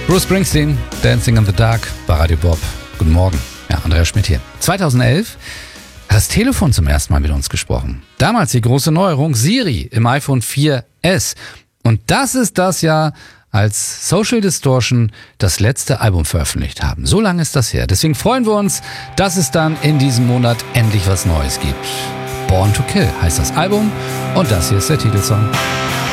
Bruce Springsteen, Dancing in the Dark bei Radio Bob. Guten Morgen. Ja, Andreas Schmidt hier. 2011 hat das Telefon zum ersten Mal mit uns gesprochen. Damals die große Neuerung Siri im iPhone 4S. Und das ist das Jahr, als Social Distortion das letzte Album veröffentlicht haben. So lange ist das her. Deswegen freuen wir uns, dass es dann in diesem Monat endlich was Neues gibt. Born to Kill heißt das Album und das hier ist der Titelsong.